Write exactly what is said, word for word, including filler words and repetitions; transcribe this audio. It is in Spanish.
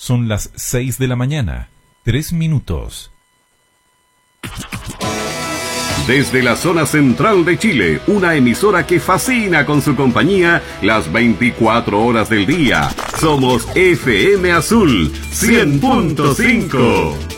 Son las seis de la mañana, tres minutos. Desde la zona central de Chile, una emisora que fascina con su compañía las veinticuatro horas del día. Somos F M Azul cien punto cinco.